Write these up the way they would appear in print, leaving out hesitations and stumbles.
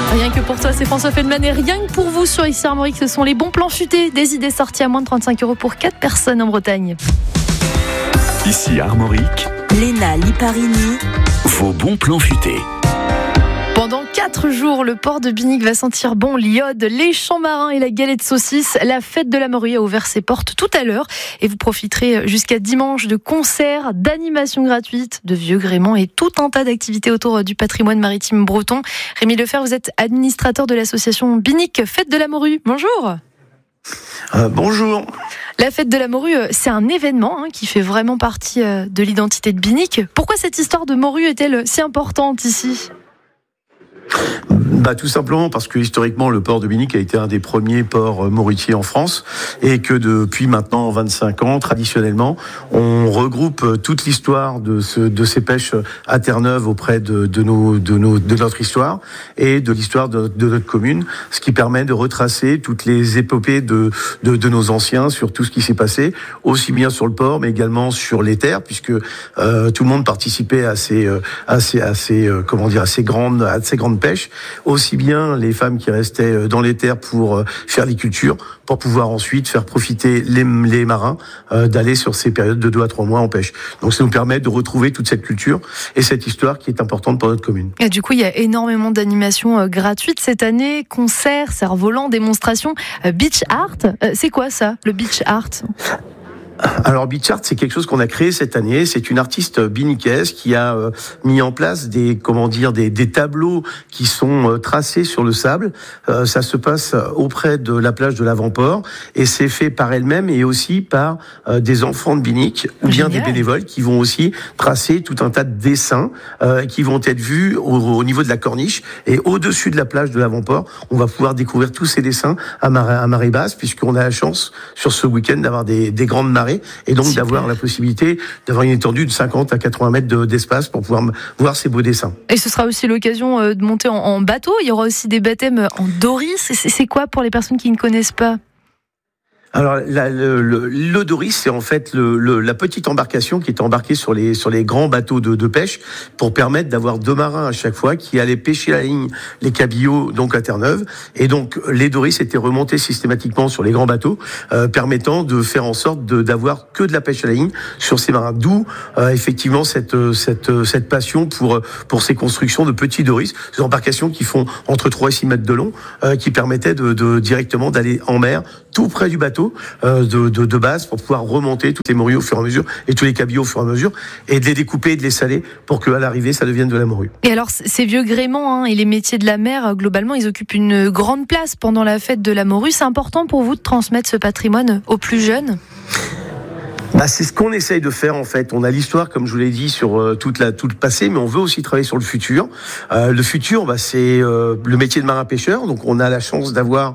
Rien que pour toi, c'est François Feldman et rien que pour vous sur ici Armorique, ce sont les bons plans futés, des idées sorties à moins de 35 € pour 4 personnes en Bretagne. Ici Armorique, Léna Liparini, vos bons plans futés. Pendant 4 jours, le port de Binic va sentir bon l'iode, les champs marins et la galette saucisse. La fête de la morue a ouvert ses portes tout à l'heure et vous profiterez jusqu'à dimanche de concerts, d'animations gratuites, de vieux gréements et tout un tas d'activités autour du patrimoine maritime breton. Rémi Lefer, vous êtes administrateur de l'association Binic Fête de la morue. Bonjour. Bonjour. La fête de la morue, c'est un événement qui fait vraiment partie de l'identité de Binic. Pourquoi cette histoire de morue est-elle si importante ici ? Tout simplement parce que historiquement le port de Binic a été un des premiers ports morutiers en France et que depuis maintenant 25 ans, traditionnellement, on regroupe toute l'histoire de ces pêches à Terre-Neuve auprès de notre histoire et de l'histoire de notre commune, ce qui permet de retracer toutes les épopées de nos anciens sur tout ce qui s'est passé, aussi bien sur le port mais également sur les terres, puisque tout le monde participait à ces grandes pêches, aussi bien les femmes qui restaient dans les terres pour faire les cultures, pour pouvoir ensuite faire profiter les marins d'aller sur ces périodes de 2 à 3 mois en pêche. Donc ça nous permet de retrouver toute cette culture et cette histoire qui est importante pour notre commune. Et du coup, il y a énormément d'animations gratuites cette année, concerts, cerfs-volants, démonstrations, beach art. C'est quoi ça, le beach art ? Alors Beach Art, c'est quelque chose qu'on a créé cette année. C'est une artiste binicaise qui a mis en place des tableaux qui sont tracés sur le sable. Ça se passe auprès de la plage de l'Avant-Port et c'est fait par elle-même et aussi par des enfants de Binic ou bien des bénévoles qui vont aussi tracer tout un tas de dessins qui vont être vus au niveau de la corniche et au-dessus de la plage de l'Avant-Port. On va pouvoir découvrir tous ces dessins à marée basse puisqu'on a la chance sur ce week-end d'avoir des grandes marées et donc d'avoir la possibilité d'avoir une étendue de 50 à 80 mètres d'espace pour pouvoir voir ces beaux dessins. Et ce sera aussi l'occasion de monter en bateau. Il y aura aussi des baptêmes en doris. C'est quoi pour les personnes qui ne connaissent pas ? Alors, le doris, c'est en fait la petite embarcation qui est embarquée sur les grands bateaux de pêche pour permettre d'avoir 2 marins à chaque fois qui allaient pêcher la ligne, les cabillots, donc à Terre-Neuve. Et donc, les doris étaient remontés systématiquement sur les grands bateaux, permettant de faire en sorte d'avoir que de la pêche à la ligne sur ces marins. D'où, effectivement, cette passion pour ces constructions de petits doris, ces embarcations qui font entre 3 et 6 mètres de long, qui permettaient directement d'aller en mer, tout près du bateau, de base pour pouvoir remonter toutes les morues au fur et à mesure et tous les cabillots au fur et à mesure et de les découper et de les saler pour qu'à l'arrivée ça devienne de la morue. Et alors ces vieux gréements et les métiers de la mer, globalement ils occupent une grande place pendant la fête de la morue. C'est important pour vous de transmettre ce patrimoine aux plus jeunes ? C'est ce qu'on essaye de faire en fait. On a l'histoire, comme je vous l'ai dit, sur tout le passé, mais on veut aussi travailler sur le futur. Le futur, c'est le métier de marin-pêcheur. Donc on a la chance d'avoir,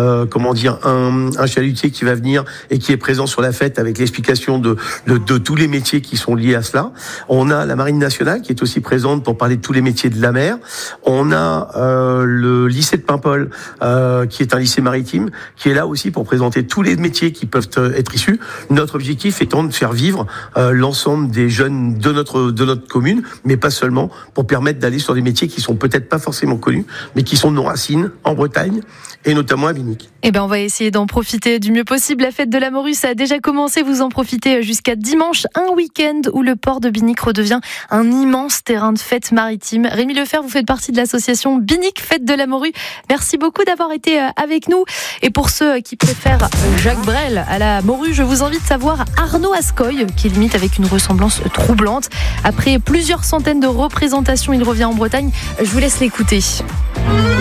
un chalutier qui va venir et qui est présent sur la fête avec l'explication de tous les métiers qui sont liés à cela. On a la Marine nationale qui est aussi présente pour parler de tous les métiers de la mer. On a le lycée de Paimpol, qui est un lycée maritime, qui est là aussi pour présenter tous les métiers qui peuvent être issus. Notre objectif étant de faire vivre l'ensemble des jeunes de notre commune, mais pas seulement, pour permettre d'aller sur des métiers qui sont peut-être pas forcément connus, mais qui sont de nos racines en Bretagne et notamment à Binic. On va essayer d'en profiter du mieux possible. La fête de la morue, ça a déjà commencé. Vous en profitez jusqu'à dimanche, un week-end où le port de Binic redevient un immense terrain de fête maritime. Rémi Lefer, vous faites partie de l'association Binic Fête de la morue. Merci beaucoup d'avoir été avec nous. Et pour ceux qui préfèrent Jacques Brel à la morue, je vous invite à voir Arnaud Ascoy, qui limite avec une ressemblance troublante. Après plusieurs centaines de représentations, il revient en Bretagne. Je vous laisse l'écouter.